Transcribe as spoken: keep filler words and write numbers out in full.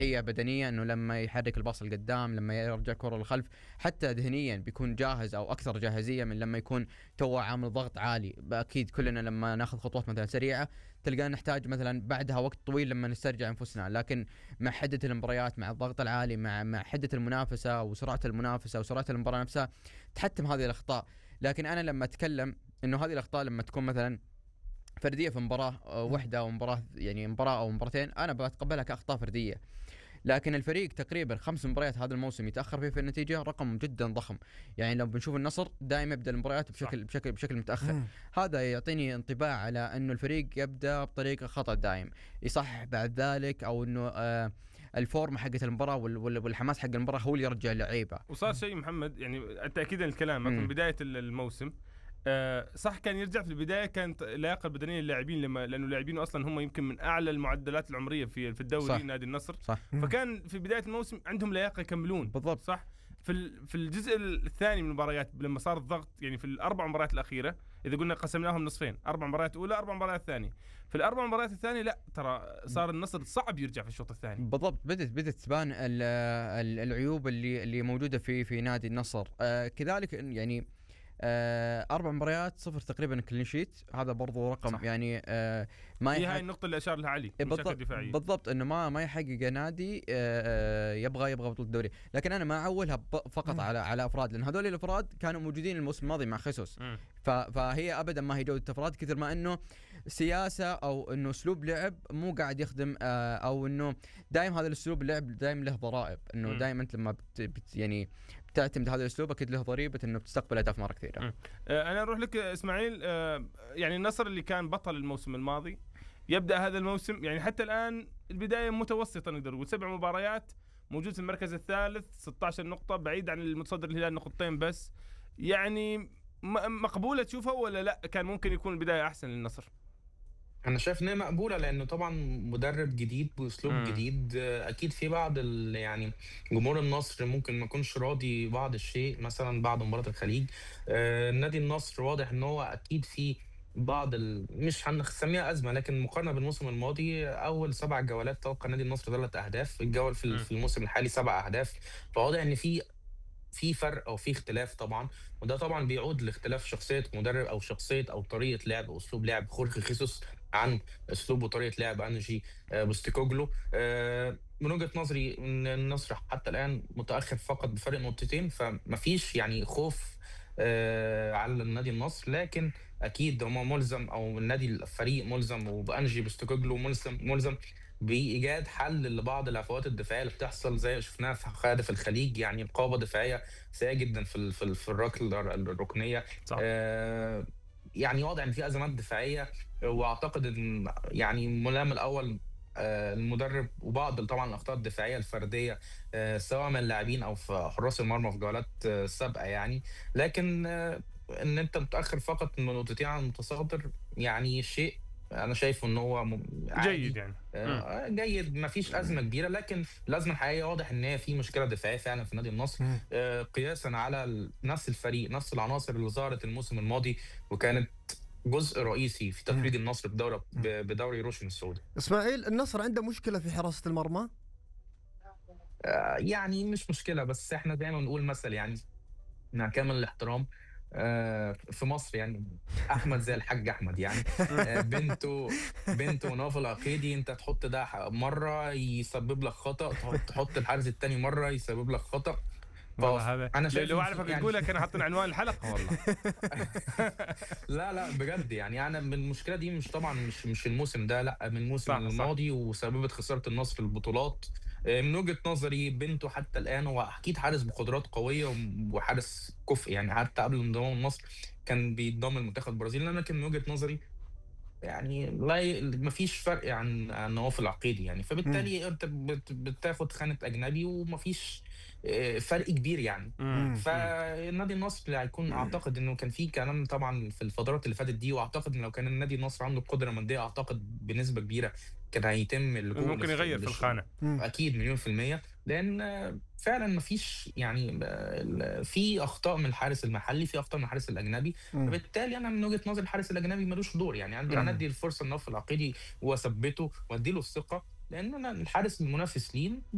بدنية، انه لما يحرك الباص لقدام، لما يرجع كرة للخلف، حتى ذهنيا بيكون جاهز او اكثر جاهزية من لما يكون تو عامل ضغط عالي. اكيد كلنا لما ناخذ خطوات مثلا سريعة تلقانا نحتاج مثلا بعدها وقت طويل لما نسترجع انفسنا، لكن مع حدة المباريات، مع الضغط العالي، مع مع حدة المنافسة وسرعة المنافسة وسرعة المباراة نفسها، تحتم هذه الاخطاء. لكن انا لما اتكلم انه هذه الاخطاء لما تكون مثلا فرديه في مباراه واحده او مباراه يعني مباراه او مباراتين، انا بتقبلها كاخطاء فرديه. لكن الفريق تقريبا خمس مباريات هذا الموسم يتاخر فيه في النتيجه، رقم جدا ضخم. يعني لو بنشوف النصر دائما يبدا المباريات بشكل بشكل بشكل متاخر. مم. هذا يعطيني انطباع على انه الفريق يبدا بطريقه خطا دائم، يصحح بعد ذلك، او انه آه الفورمه حقت المباراه والحماس حق المباراه هو اللي يرجع اللعيبه. وصار شيء محمد يعني تاكيدا لكلامك من بدايه الموسم. أه صح، كان يرجع في البدايه كانت اللياقه البدنيه للاعبين، لما لانه اللاعبين اصلا هم يمكن من اعلى المعدلات العمريه في في الدوري. صح. نادي النصر. صح. فكان في بدايه الموسم عندهم لياقه يكملون. بالضبط. صح. في في الجزء الثاني من المباريات لما صار الضغط، يعني في الاربع مباريات الاخيره، اذا قلنا قسمناهم نصفين، اربع مباريات اولى، اربع مباريات ثانيه، في الاربع مباريات الثانيه لا ترى صار النصر صعب يرجع في الشوط الثاني. بالضبط. بدت بدت تبان العيوب اللي اللي موجوده في في نادي النصر. آه كذلك يعني آه أربع مباريات صفر تقريبا كلين شيت، هذا برضو رقم. صح. يعني آه ما هي هاي النقطة اللي أشار لها علي. بالضبط. بالضبط إنه ما ما يحقق نادي آه يبغى يبغى بطولة الدوري. لكن أنا ما أعولها فقط م. على على أفراد، لأن هذول الأفراد كانوا موجودين الموسم الماضي مع خيسوس. فهي أبدا ما هي جودة أفراد كثر ما إنه سياسة أو إنه أسلوب لعب مو قاعد يخدم، آه أو إنه دائم هذا الأسلوب اللعب دائم له ضرائب، إنه دائما أنت لما بت بت يعني تعتمد هذا الاسلوب اكيد له ضريبه انه بتستقبل اهداف مره كثيره. آه انا اروح لك اسماعيل. آه يعني النصر اللي كان بطل الموسم الماضي يبدا هذا الموسم، يعني حتى الان البدايه متوسطه نقدر نقول، سبع مباريات موجود في المركز الثالث، ستة عشر نقطه، بعيد عن المتصدر الهلال نقطتين بس. يعني مقبوله تشوفها ولا لا كان ممكن يكون البدايه احسن للنصر؟ انا شايف ان هي مقبوله، لانه طبعا مدرب جديد باسلوب م. جديد. اكيد في بعض يعني جمهور النصر ممكن ما يكونش راضي بعض الشيء مثلا بعد مباراه الخليج. آه نادي النصر واضح ان هو اكيد في بعض ال... مش هنسميها ازمه، لكن مقارنه بالموسم الماضي اول سبع جولات توقع نادي النصر ثلاث اهداف، الجوله في, في الموسم الحالي سبع اهداف. فواضح ان في في فرق او في اختلاف طبعا، وده طبعا بيعود لاختلاف شخصيه مدرب او شخصيه او طريقه لعب واسلوب لعب خورخي خيسوس عن اسلوب وطريقه لعب انجي بوستيكوجلو. من وجهه نظري ان النصر حتى الان متاخر فقط بفرق نقطتين، فمفيش يعني خوف على النادي النصر، لكن اكيد هم ملزم او النادي الفريق ملزم وبانجي بوستيكوجلو ملزم ملزم بايجاد حل لبعض الهفوات الدفاعيه اللي بتحصل زي شفناها في هدف الخليج. يعني رقابه دفاعيه سيئه جدا في في, في الركله الركنيه. آه يعني واضح ان في ازمات دفاعيه، واعتقد ان يعني الملام الاول آه المدرب وبعض طبعا الاخطاء الدفاعيه الفرديه آه سواء من اللاعبين او في حراس المرمى في جولات آه سابقه يعني. لكن آه ان انت متاخر فقط من نقطتين عن المتصدر يعني شيء انا شايفه ان هو جيد يعني آه جيد، ما فيش ازمه كبيره، لكن الازمه الحقيقيه واضح ان هي في مشكله دفاعيه فعلا في نادي النصر. آه قياسا على نفس الفريق نفس العناصر اللي ظهرت الموسم الماضي وكانت جزء رئيسي في تفريد النصر بدوري بدوري روشن السعودي. اسماعيل، النصر عنده مشكله في حراسه المرمى؟ آه يعني مش مشكله، بس احنا دايما نقول مثل يعني مع كامل الاحترام آه في مصر، يعني احمد زي الحاج احمد يعني آه بنته بنته نوف العقيدي، انت تحط ده مره يسبب لك خطا، تحط الحارس الثاني مره يسبب لك خطا. والله هذا انا شايف لو اعرفك يعني تقولها كان حاطين عنوان الحلقه والله. لا لا بجد يعني انا من المشكله دي مش طبعا مش مش الموسم ده، لا من الموسم الماضي، وسببت خساره النصر في البطولات. من وجهه نظري بنته حتى الان هو اكيد حارس بقدرات قويه وحارس كفء، يعني حتى قبل انضمام النصر كان بيتضم المنتخب البرازيلي، لكن من وجهه نظري يعني لا ما فيش فرق عن عن نواف العقيدي يعني. فبالتالي انت بتاخد خانه اجنبي وما فيش فرق كبير يعني. فالنادي النصر هيكون اعتقد انه كان في كلام طبعا في الفترات اللي فاتت دي، واعتقد ان لو كان النادي النصر عنده قدره ماديه اعتقد بنسبه كبيره كان هيتم اللجوء ممكن يغير في الخانه. اكيد مليون في الميه، لان فعلا ما فيش يعني في اخطاء من الحارس المحلي، في اخطاء من الحارس الاجنبي. فبالتالي انا من وجهه نظري الحارس الاجنبي ملوش دور يعني. انا ادي الفرصه لنوف العقيدي واثبته وادي له الثقه، لان انا الحارس المنافس ليه